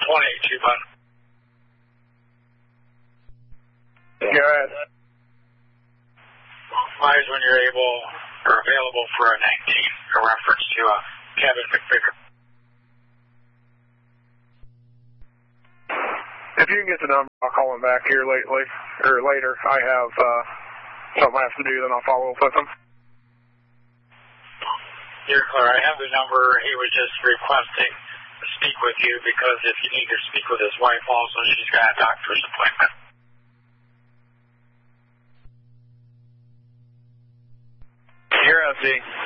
28, 2 button. Go ahead. Advise when you're able or available for a 19, a reference to Kevin McVicker. If you can get the number, I'll call him back here later. I have something I have to do, then I'll follow up with him. You're clear. I have the number. He was just requesting to speak with you because if you need to speak with his wife also, she's got a doctor's appointment. You're out, Z.